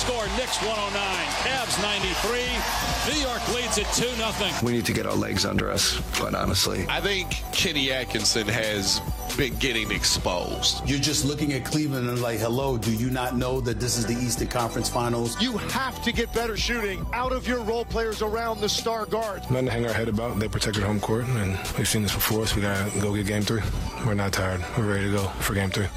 score, Knicks 109, Cavs 93. New York leads it 2-0. We need to get our legs under us, quite honestly. I think Kenny Atkinson has been getting exposed. You're just looking at Cleveland and like, hello, do you not know that this is the Eastern Conference Finals? You have to get better shooting out of your role players around the star guards. Nothing to hang our head about. They protected home court, and we've seen this before, so we got to go get game 3. We're not tired. We're ready to go for game 3.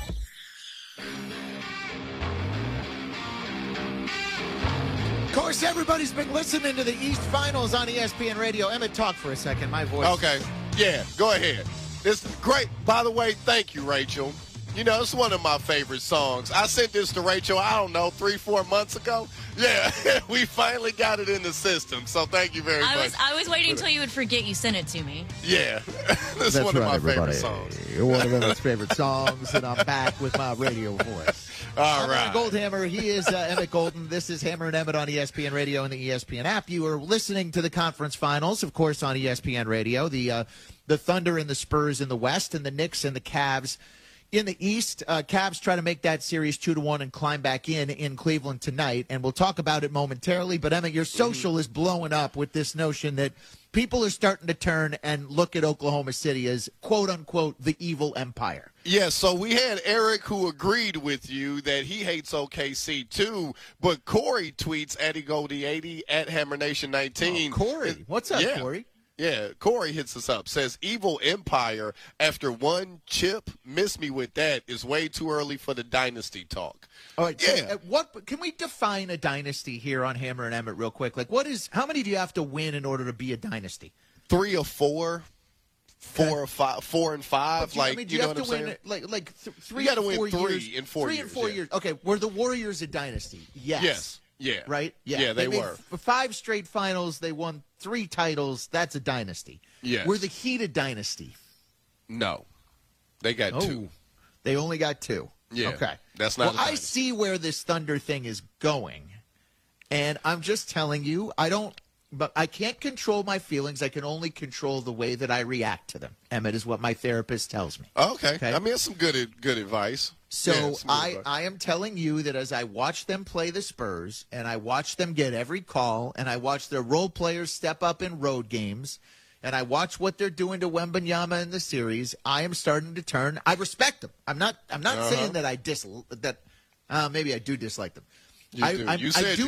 Of course, everybody's been listening to the East Finals on ESPN Radio. Emmett, talk for a second. My voice. Okay. Yeah, go ahead. This is great. By the way, thank you, Rachel. You know, it's one of my favorite songs. I sent this to Rachel, I don't know, 3-4 months ago. Yeah, we finally got it in the system, so thank you very much. I was waiting until you would forget you sent it to me. Yeah, this is one of my favorite songs. One of Emmett's favorite songs, and I'm back with my radio voice. All right. Goldhammer, he is Emmett Golden. This is Hammer and Emmett on ESPN Radio and the ESPN app. You are listening to the conference finals, of course, on ESPN Radio. The Thunder and the Spurs in the West, and the Knicks and the Cavs in the East. Cavs try to make that series 2-1 and climb back in Cleveland tonight, and we'll talk about it momentarily. But, Emmett, your social is blowing up with this notion that people are starting to turn and look at Oklahoma City as, quote-unquote, the evil empire. Yeah, so we had Eric who agreed with you that he hates OKC too, but Corey tweets at EGoldie80 at HammerNation19. Oh, Corey. What's up, yeah. Corey? Yeah, Corey hits us up, says, evil empire after one chip, miss me with that, is way too early for the dynasty talk. All right, yeah. So what can we define a dynasty here on Hammer and Emmett real quick? Like, how many do you have to win in order to be a dynasty? 3 or 4. 4 or 5, 4 and 5. Do you know have what to I'm win saying? like 3 you got to and 4 win 3 years. in 4 years. 3 and 4 years. Okay, were the Warriors a dynasty? Yes. Yeah. Right? Yeah, they were. For 5 straight finals, they won 3 titles. That's a dynasty. Yes. Were the Heat a dynasty? No. They got 2. They only got 2. Yeah. Okay. That's not a dynasty. I see where this Thunder thing is going, and I'm just telling you, but I can't control my feelings. I can only control the way that I react to them. Emmett is what my therapist tells me. Okay. I mean, that's some good advice. So I am telling you that as I watch them play the Spurs, and I watch them get every call, and I watch their role players step up in road games, and I watch what they're doing to Wembanyama in the series, I am starting to turn. I respect them. I'm not saying that maybe I do dislike them. I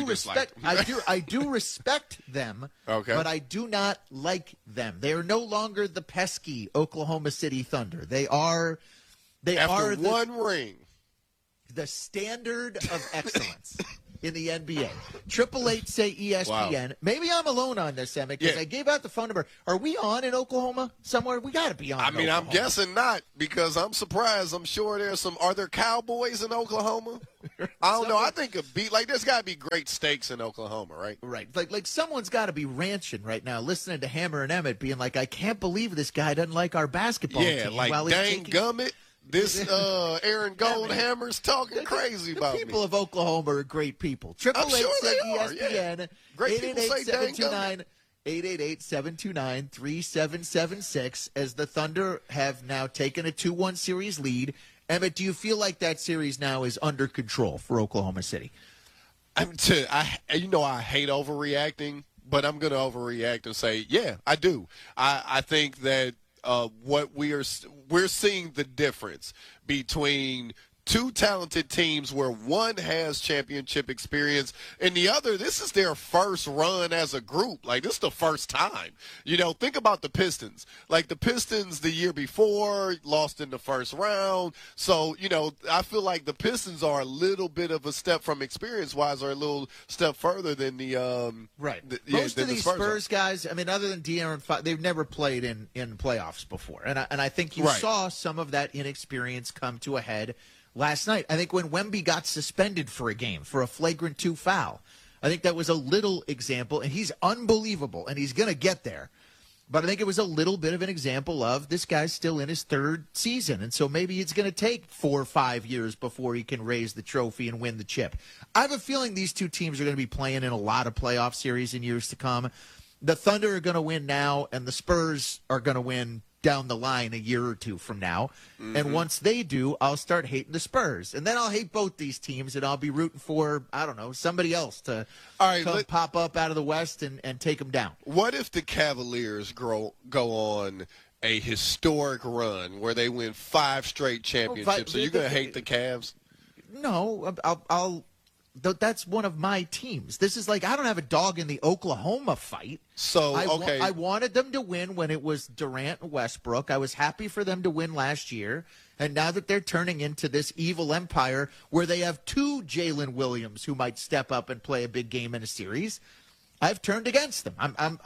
do respect them, okay. But I do not like them. They are no longer the pesky Oklahoma City Thunder. They are one ring, the standard of excellence in the NBA. 888 say ESPN. Wow. Maybe I'm alone on this, Emmett, because I gave out the phone number. Are we on in Oklahoma somewhere? We got to be on. I mean, I'm guessing not, because I'm surprised. I'm sure are there Cowboys in Oklahoma? I don't know. I think there's got to be great steaks in Oklahoma, right? Right. Like someone's got to be ranching right now, listening to Hammer and Emmett, being like, I can't believe this guy doesn't like our basketball team. Yeah, like, dang gummit. This Aaron Goldhammer's talking crazy about me. The people of Oklahoma are great people. 888 ESPN. Great people say dang gummit. 888-729-3776 as the Thunder have now taken a 2-1 series lead. Emmett, do you feel like that series now is under control for Oklahoma City? I hate overreacting, but I'm going to overreact and say, yeah, I do. I think that what we're seeing the difference between two talented teams where one has championship experience and the other, this is their first run as a group. Like, this is the first time. Think about the Pistons. Like, the Pistons the year before lost in the first round. So, I feel like the Pistons are a little bit of a step from experience-wise, or a little step further than the right. Most of these Spurs guys, I mean, other than De'Aaron Fox, they've never played in playoffs before. And I think you saw some of that inexperience come to a head last night. I think when Wemby got suspended for a game for a flagrant 2 foul, I think that was a little example, and he's unbelievable, and he's going to get there. But I think it was a little bit of an example of this guy's still in his 3rd season, and so maybe it's going to take 4 or 5 years before he can raise the trophy and win the chip. I have a feeling these two teams are going to be playing in a lot of playoff series in years to come. The Thunder are going to win now, and the Spurs are going to win down the line a year or two from now. And once they do, I'll start hating the Spurs. And then I'll hate both these teams, and I'll be rooting for, I don't know, somebody else to pop up out of the West and take them down. What if the Cavaliers go on a historic run where they win 5 straight championships? So you're going to hate the Cavs? No, that's one of my teams. This is like, I don't have a dog in the Oklahoma fight. So, I wanted them to win when it was Durant and Westbrook. I was happy for them to win last year. And now that they're turning into this evil empire where they have 2 Jalen Williams who might step up and play a big game in a series, I've turned against them.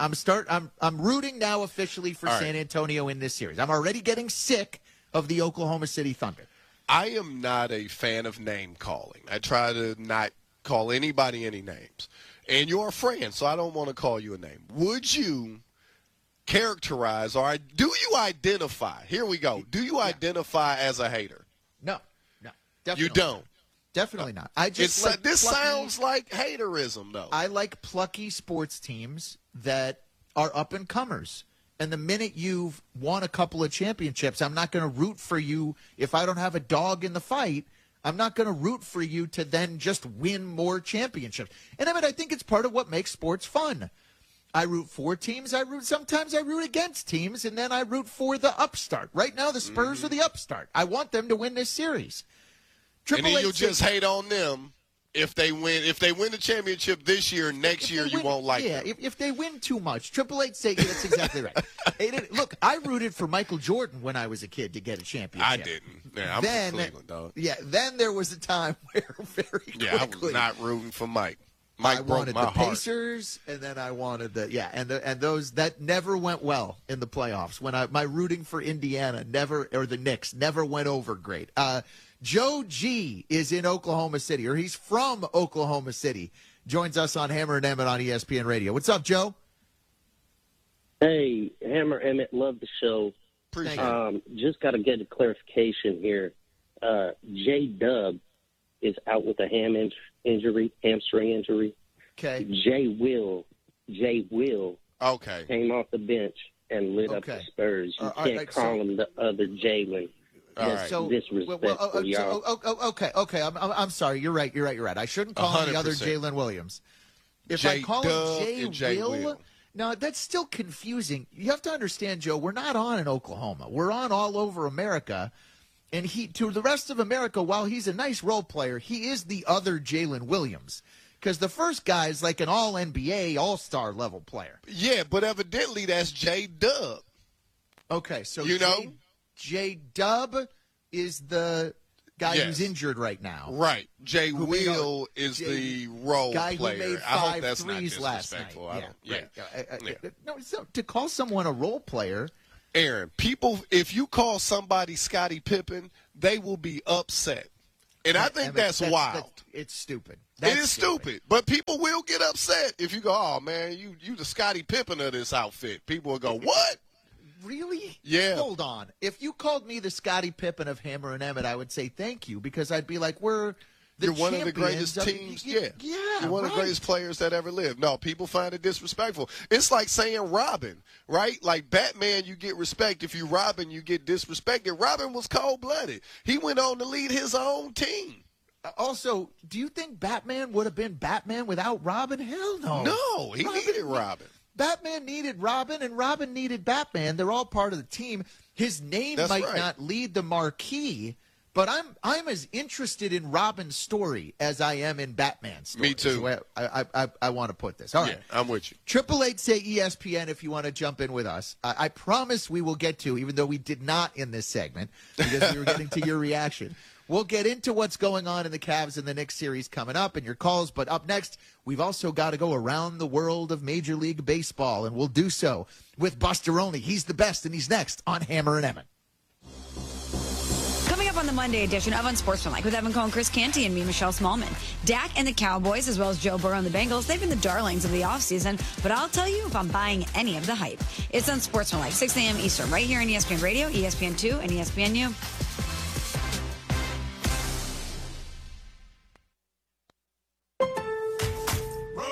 I'm rooting now officially for San Antonio in this series. I'm already getting sick of the Oklahoma City Thunder. I am not a fan of name calling. I try to not call anybody any names. And you're a friend, so I don't want to call you a name. Would you characterize or do you identify? Here we go. Do you identify as a hater? No, definitely. You don't. Definitely not. I just this sounds like haterism, though. I like plucky sports teams that are up and comers. And the minute you've won a couple of championships, I'm not going to root for you if I don't have a dog in the fight. I'm not going to root for you to then just win more championships. And I think it's part of what makes sports fun. I root for teams. Sometimes I root against teams, and then I root for the upstart. Right now, the Spurs are the upstart. I want them to win this series. And then you'll just hate on them if they win. If they win the championship this year, next year you won't like them. Yeah, if they win too much. 888 that's exactly right. Look, I rooted for Michael Jordan when I was a kid to get a championship. I didn't. Yeah, I'm from Cleveland, dog. Yeah, then there was a time where very quickly. I was not rooting for Mike. Mike broke my heart. I wanted the Pacers, and then I wanted and those that never went well in the playoffs. When my rooting for Indiana or the Knicks never went over great. Joe G is in Oklahoma City, or he's from Oklahoma City. Joins us on Hammer and Emmett on ESPN Radio. What's up, Joe? Hey, Hammer, Emmett, love the show. Just got to get a clarification here. J-Dub is out with a hamstring injury. Okay. Jay Will came off the bench and lit up the Spurs. You can't call him the other Jalen. Disrespectful, y'all. Okay. I'm sorry. You're right. I shouldn't call him the other Jalen Williams. If I call him Jay Will, no, that's still confusing. You have to understand, Joe, we're not on in Oklahoma. We're on all over America. And to the rest of America, while he's a nice role player, he is the other Jalen Williams. Because the first guy is like an all-NBA, all-star level player. Yeah, but evidently that's J-Dub. Okay, so know? J-Dub is the guy who's injured right now. Right. Jay Will is the role guy player. Who made 5 threes last night. No, so to call someone a role player. Aaron, if you call somebody Scottie Pippen, they will be upset. And I think that's wild. It's stupid. It is stupid. But people will get upset if you go, oh, man, you the Scottie Pippen of this outfit. People will go, what? Really? Yeah. Hold on. If you called me the Scottie Pippen of Hammer and Emmett, I would say thank you, because I'd be like, you're one of the greatest teams. You're one of the greatest players that ever lived. No, people find it disrespectful. It's like saying Robin, right? Like Batman, you get respect. If you Robin, you get disrespected. Robin was cold-blooded. He went on to lead his own team. Also, do you think Batman would have been Batman without Robin? Hell no. No, he needed Robin. Batman needed Robin, and Robin needed Batman. They're all part of the team. His name might not lead the marquee, but I'm as interested in Robin's story as I am in Batman's story. Me too. So I want to put this. All right. Yeah, I'm with you. 888 say ESPN if you want to jump in with us. I promise we will get to, even though we did not in this segment, because we were getting to your reaction. We'll get into what's going on in the Cavs and the Knicks series coming up and your calls. But up next, we've also got to go around the world of Major League Baseball, and we'll do so with Buster Olney. He's the best, and he's next on Hammer and Emmett. Coming up on the Monday edition of Unsportsmanlike with Evan Cohen, Chris Canty, and me, Michelle Smallman. Dak and the Cowboys, as well as Joe Burrow and the Bengals, they've been the darlings of the offseason, but I'll tell you if I'm buying any of the hype. It's Unsportsmanlike, 6 a.m. Eastern, right here on ESPN Radio, ESPN2, and ESPNU.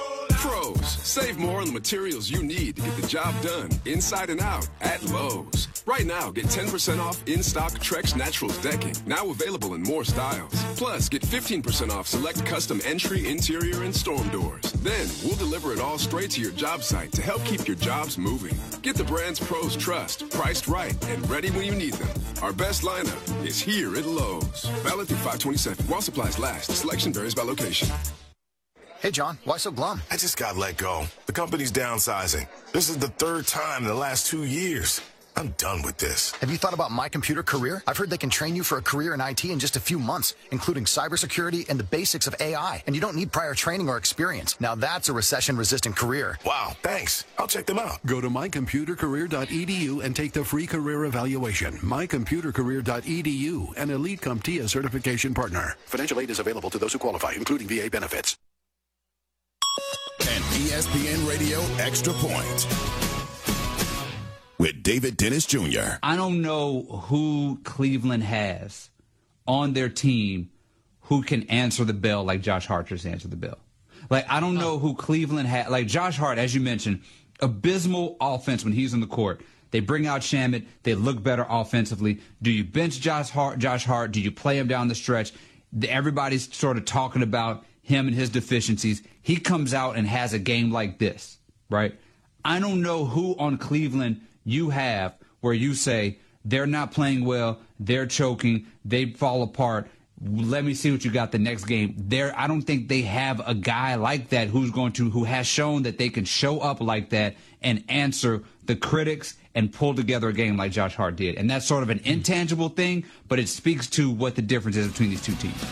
Save more on the materials you need to get the job done inside and out at Lowe's. Right now, get 10% off in-stock Trex Naturals decking, now available in more styles. Plus, get 15% off select custom entry, interior, and storm doors. Then, we'll deliver it all straight to your job site to help keep your jobs moving. Get the brands pros trust, priced right, and ready when you need them. Our best lineup is here at Lowe's. Valid through 5/27. While supplies last. Selection varies by location. Hey, John, why so glum? I just got let go. The company's downsizing. This is the third time in the last 2 years. I'm done with this. Have you thought about My Computer Career? I've heard they can train you for a career in IT in just a few months, including cybersecurity and the basics of AI. And you don't need prior training or experience. Now that's a recession-resistant career. Wow, thanks. I'll check them out. Go to mycomputercareer.edu and take the free career evaluation. mycomputercareer.edu, an Elite CompTIA certification partner. Financial aid is available to those who qualify, including VA benefits. An ESPN Radio Extra Point with David Dennis Jr. I don't know who Cleveland has on their team who can answer the bell like Josh Hart just answered the bell. Like, I don't know who Cleveland had. Like, Josh Hart, as you mentioned, abysmal offense when he's on the court. They bring out Shamet. They look better offensively. Do you bench Josh Hart? Do you play him down the stretch? Everybody's sort of talking about him and his deficiencies. He comes out and has a game like this, right? I don't know who on Cleveland you have where you say they're not playing well, they're choking, they fall apart. Let me see what you got the next game. I don't think they have a guy like that who has shown that they can show up like that and answer the critics and pull together a game like Josh Hart did. And that's sort of an intangible thing, but it speaks to what the difference is between these two teams.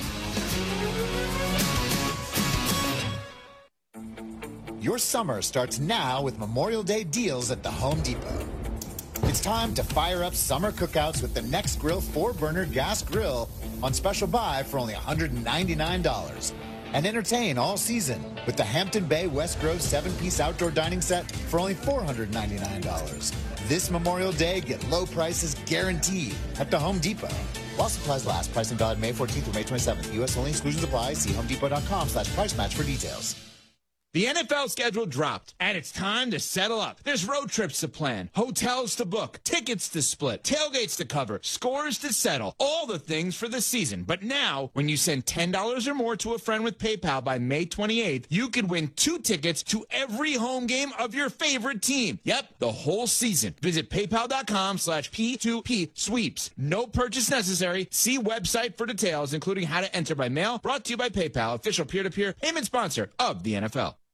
Your summer starts now with Memorial Day deals at the Home Depot. It's time to fire up summer cookouts with the Nextgrill 4-burner gas grill on special buy for only $199. And entertain all season with the Hampton Bay West Grove 7-piece outdoor dining set for only $499. This Memorial Day, get low prices guaranteed at the Home Depot. While supplies last, pricing valid May 14th through May 27th. U.S. only, exclusions apply. See homedepot.com/price match for details. The NFL schedule dropped, and it's time to settle up. There's road trips to plan, hotels to book, tickets to split, tailgates to cover, scores to settle, all the things for the season. But now, when you send $10 or more to a friend with PayPal by May 28th, you can win 2 tickets to every home game of your favorite team. Yep, the whole season. Visit paypal.com/P2P sweeps. No purchase necessary. See website for details, including how to enter by mail. Brought to you by PayPal, official peer-to-peer payment sponsor of the NFL.